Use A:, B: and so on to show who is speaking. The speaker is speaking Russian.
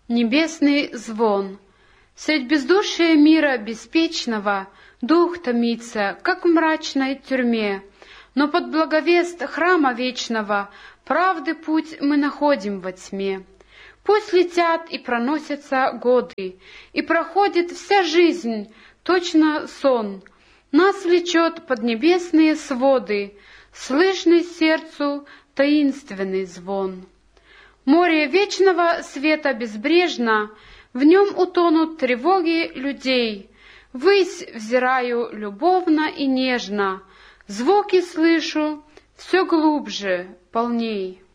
A: Небесный звон. Средь бездушия мира беспечного дух томится, как в мрачной тюрьме, но под благовест храма вечного правды путь мы находим во тьме. Пусть летят и проносятся годы, и проходит вся жизнь, точно сон. Нас влечет под небесные своды, слышный сердцу таинственный звон. Море вечного света безбрежно, в нем утонут тревоги людей. Ввысь взираю любовно и нежно, звуки слышу все глубже, полней.